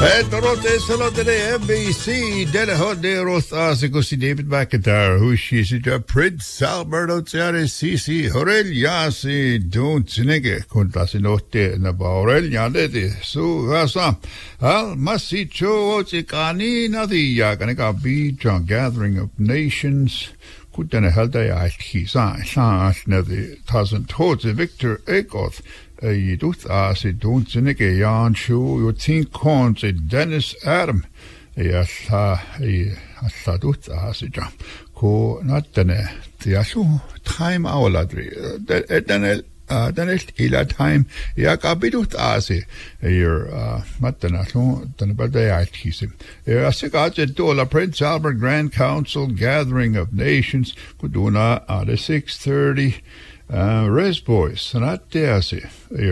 Torote solo delle NBC delle Hoderos Asikosi David McIntyre who she's a Prince Alberto Tiare Sisi Horeliasi don't nigga contasi notte na Baureliade su Gasa Al Masicho Chicani Nadia Ganica Beach on Gathering of Nations. Kutane halda ja kisa na the thousand towards Victor Egoth I don't think Jan Shu you think cons Dennis Adam yes I don't jump ko not the asu time awladri then ila time ya kabidut asi your matana then about the kisim asikaje dola Prince Albert Grand Council Gathering of Nations kuduna at 6:30 Res Boys, not Deasi.